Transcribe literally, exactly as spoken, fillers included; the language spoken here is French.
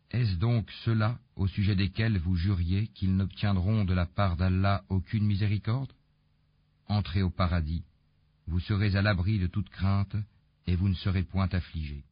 Est-ce donc ceux-là au sujet desquels vous juriez qu'ils n'obtiendront de la part d'Allah aucune miséricorde? Entrez au paradis, vous serez à l'abri de toute crainte et vous ne serez point affligés.